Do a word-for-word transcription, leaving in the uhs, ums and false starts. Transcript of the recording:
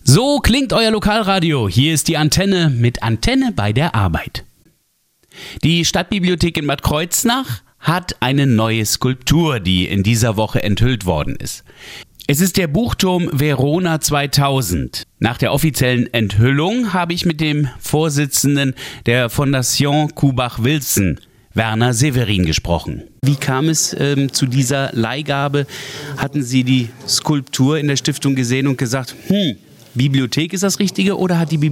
So klingt euer Lokalradio. Hier ist die Antenne mit Antenne bei der Arbeit. Die Stadtbibliothek in Bad Kreuznach hat eine neue Skulptur, die in dieser Woche enthüllt worden ist. Es ist der Buchturm Verona zweitausend. Nach der offiziellen Enthüllung habe ich mit dem Vorsitzenden der Fondation Kubach-Wilson, Werner Severin, gesprochen. Wie kam es ähm, zu dieser Leihgabe? Hatten Sie die Skulptur in der Stiftung gesehen und gesagt, hm, Bibliothek ist das Richtige, oder hat die Bibliothek